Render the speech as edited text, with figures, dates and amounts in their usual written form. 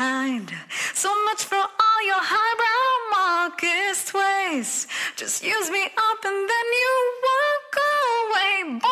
kind. So much for all your highbrow Marcus ways. Just use me up and then you walk away.